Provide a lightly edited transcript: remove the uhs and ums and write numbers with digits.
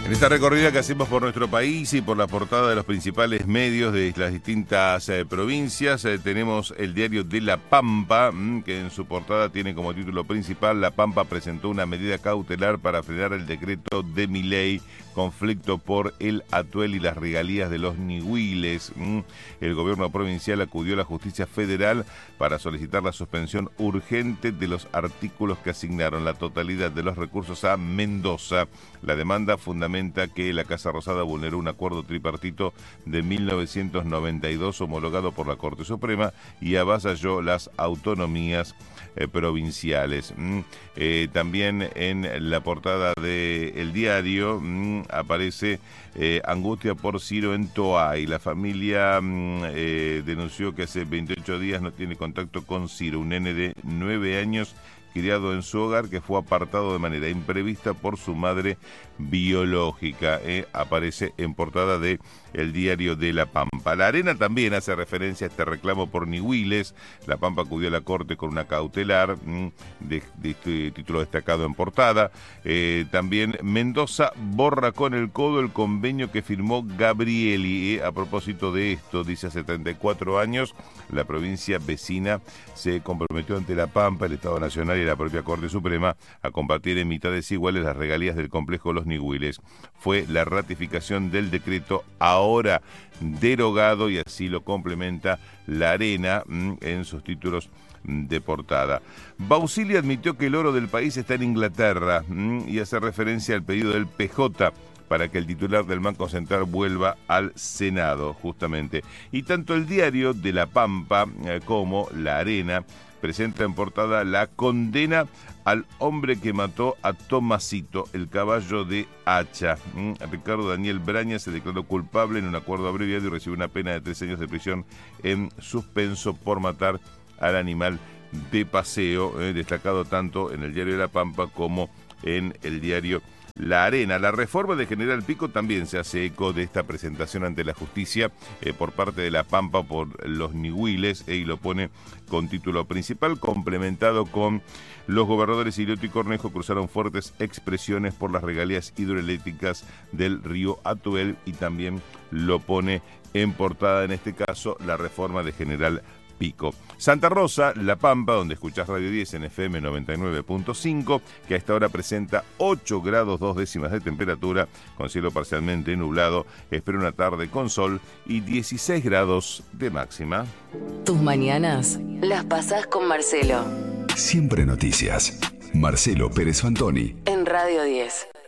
En esta recorrida que hacemos por nuestro país y por la portada de los principales medios de las distintas provincias, tenemos el diario de La Pampa, que en su portada tiene como título principal: La Pampa presentó una medida cautelar para frenar el decreto de Milei, conflicto por el atuel y las regalías de los ñigüiles. El gobierno provincial acudió a la justicia federal para solicitar la suspensión urgente de los artículos que asignaron la totalidad de los recursos a Mendoza. La demanda fundamenta que la Casa Rosada vulneró un acuerdo tripartito de 1992 homologado por la Corte Suprema y avasalló las autonomías provinciales. También en la portada del diario aparece angustia por Ciro en Toay. La familia denunció que hace 28 días no tiene contacto con Ciro, un nene de 9 años criado en su hogar que fue apartado de manera imprevista por su madre biológica. Aparece en portada de el diario de La Pampa. La Arena también hace referencia a este reclamo por ñigüiles. La Pampa acudió a la Corte con una cautelar, de este título destacado en portada. También Mendoza borra con el codo el convenio que firmó Gabrieli. A propósito de esto, dice: hace 34 años la provincia vecina se comprometió ante La Pampa, el Estado Nacional y la propia Corte Suprema a compartir en mitades iguales las regalías del complejo Los Ñigüiles. Fue la ratificación del decreto ahora derogado, y así lo complementa La Arena en sus títulos de portada. Bausili admitió que el oro del país está en Inglaterra y hace referencia al pedido del PJ para que el titular del Banco Central vuelva al Senado, justamente. Y tanto el diario de La Pampa como La Arena presenta en portada la condena al hombre que mató a Tomasito, el caballo de Hacha. Ricardo Daniel Braña se declaró culpable en un acuerdo abreviado y recibió una pena de 3 años de prisión en suspenso por matar al animal de paseo, destacado tanto en el diario de La Pampa como en el diario La Arena. La reforma de General Pico también se hace eco de esta presentación ante la justicia por parte de La Pampa por los ñigüiles, y lo pone con título principal, complementado con: los gobernadores Ilioto y Cornejo cruzaron fuertes expresiones por las regalías hidroeléctricas del río Atuel, y también lo pone en portada, en este caso, la reforma de General Pico. Santa Rosa, La Pampa, donde escuchás Radio 10 en FM 99.5, que a esta hora presenta 8 grados 2 décimas de temperatura, con cielo parcialmente nublado. Espera una tarde con sol y 16 grados de máxima. Tus mañanas las pasás con Marcelo. Siempre noticias. Marcelo Pérez Fantoni. En Radio 10.